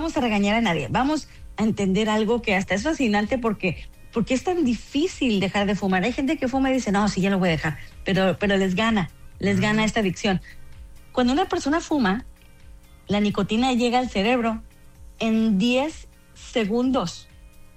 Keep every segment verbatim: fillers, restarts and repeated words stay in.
vamos a regañar a nadie, vamos a entender algo que hasta es fascinante porque, porque es tan difícil dejar de fumar. Hay gente que fuma y dice, no, sí, ya lo voy a dejar, pero, pero les gana, les gana esta adicción. Cuando una persona fuma, la nicotina llega al cerebro en diez segundos.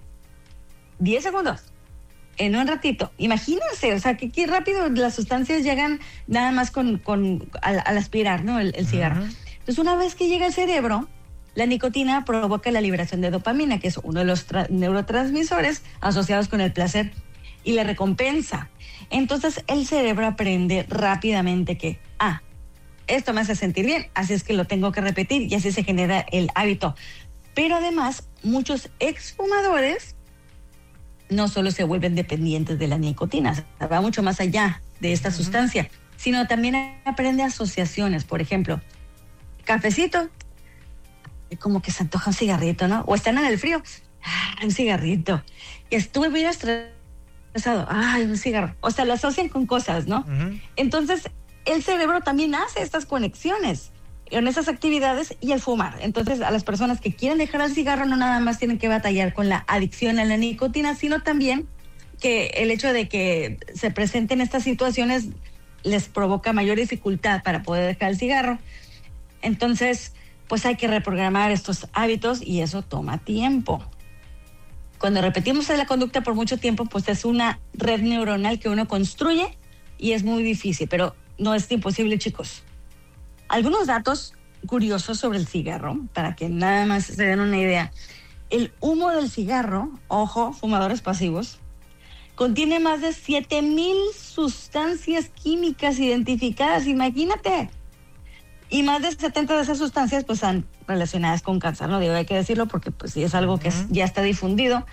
diez segundos. En un ratito. Imagínense, o sea, que qué rápido las sustancias llegan nada más con, con al, al aspirar, ¿no? El, el cigarro. Uh-huh. Entonces, una vez que llega al cerebro, la nicotina provoca la liberación de dopamina, que es uno de los tra- neurotransmisores asociados con el placer y la recompensa. Entonces, el cerebro aprende rápidamente que, ah, esto me hace sentir bien, así es que lo tengo que repetir y así se genera el hábito. Pero además, muchos exfumadores no solo se vuelven dependientes de la nicotina, o sea, va mucho más allá de esta uh-huh. sustancia, sino también aprende asociaciones. Por ejemplo, cafecito, como que se antoja un cigarrito, ¿no? O están en el frío, ah, un cigarrito. Estuve bien estresado, ay, un cigarro. O sea, lo asocian con cosas, ¿no? Uh-huh. Entonces, el cerebro también hace estas conexiones en esas actividades y el fumar. Entonces, a las personas que quieren dejar el cigarro no nada más tienen que batallar con la adicción a la nicotina, sino también que el hecho de que se presenten estas situaciones les provoca mayor dificultad para poder dejar el cigarro. Entonces, pues hay que reprogramar estos hábitos y eso toma tiempo. Cuando repetimos la conducta por mucho tiempo, pues es una red neuronal que uno construye y es muy difícil, pero no es imposible, chicos. Algunos datos curiosos sobre el cigarro, para que nada más se den una idea. El humo del cigarro, ojo, fumadores pasivos, contiene más de siete mil sustancias químicas identificadas, imagínate. Y más de setenta de esas sustancias pues están relacionadas con cáncer, ¿no? Digo, hay que decirlo porque pues sí es algo que es, ya está difundido.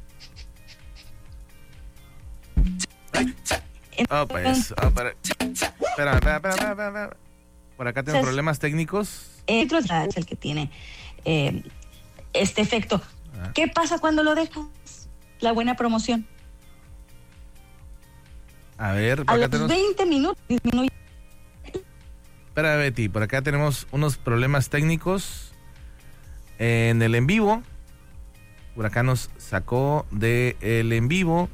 Oh, pues, oh, para... espera, espera, espera, espera, espera. Por acá tengo problemas técnicos. Eh, es el que tiene eh, este efecto. Ah. ¿Qué pasa cuando lo dejas? La buena promoción. A ver, por a acá los tenemos... veinte minutos disminuye. Espera, Betty, por acá tenemos unos problemas técnicos en el en vivo. Por acá nos sacó de el en vivo.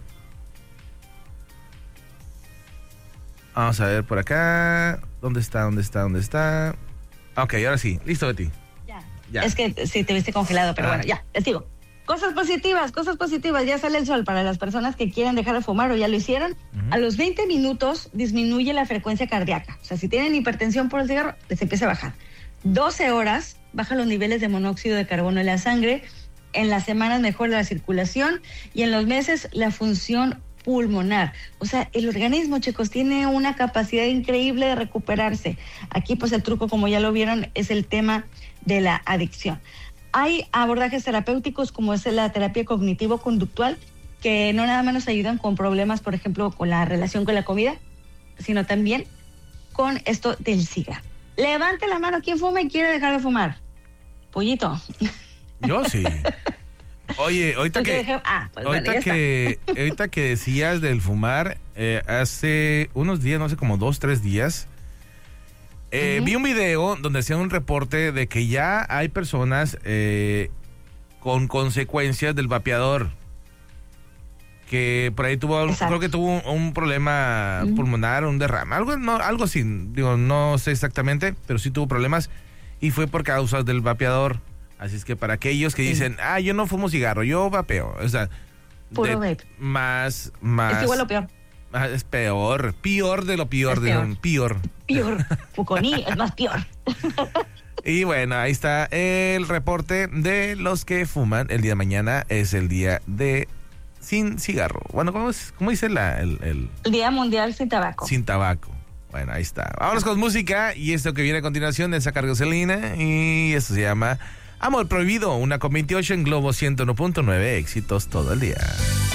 Vamos a ver por acá. ¿Dónde está? ¿Dónde está? ¿Dónde está? Ok, ahora sí. Listo, Betty. Ya. ya. Es que sí, te viste congelado, pero ah. bueno, ya, les digo. Cosas positivas, cosas positivas. Ya sale el sol para las personas que quieren dejar de fumar o ya lo hicieron. Uh-huh. A los veinte minutos disminuye la frecuencia cardíaca. O sea, si tienen hipertensión por el cigarro, les empieza a bajar. doce horas bajan los niveles de monóxido de carbono en la sangre. En las semanas mejora la circulación y en los meses la función pulmonar. O sea, el organismo, chicos, tiene una capacidad increíble de recuperarse. Aquí, pues, el truco, como ya lo vieron, es el tema de la adicción. Hay abordajes terapéuticos como es la terapia cognitivo-conductual, que no nada más nos ayudan con problemas, por ejemplo, con la relación con la comida, sino también con esto del cigarro. Levante la mano, ¿quién fuma y quiere dejar de fumar? Pollito. Yo sí. Oye, ahorita que, dejé, ah, pues ahorita, vale, que ahorita que decías del fumar, eh, hace unos días, no sé, como dos, tres días, eh, uh-huh. vi un video donde hacían un reporte de que ya hay personas eh, con consecuencias del vapeador, que por ahí tuvo, Exacto. creo que tuvo un, un problema uh-huh. pulmonar, un derrame, algo, no, algo así, digo, no sé exactamente, pero sí tuvo problemas y fue por causa del vapeador. Así es que para aquellos que sí. dicen, ah, yo no fumo cigarro, yo vapeo, o sea, puro vape. Más, más. Es igual o peor. Más, es peor, peor de lo peor, es de peor. lo peor. Peor, Fuconí es más peor. Y bueno, ahí está el reporte de los que fuman. El día de mañana es el día de sin cigarro. Bueno, ¿cómo, es, cómo dice la, el, el...? El Día Mundial sin Tabaco. Sin tabaco. Bueno, ahí está. Vámonos con música y esto que viene a continuación es a cargo de Selena y esto se llama... Amor Prohibido, una con veintiocho en Globo ciento uno punto nueve, éxitos todo el día.